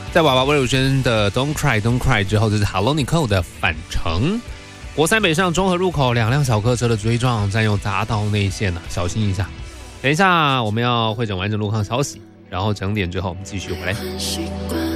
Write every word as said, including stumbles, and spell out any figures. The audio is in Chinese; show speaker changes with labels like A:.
A: 在娃娃魏如萱的 Don't Cry Don't Cry 之后，这是 Hello Nicole 的返程。国三北上中和路口，两辆小客车的追撞，占用匝道内线啊，小心一下。等一下我们要会诊完整路况消息，然后整点之后我们继续回来。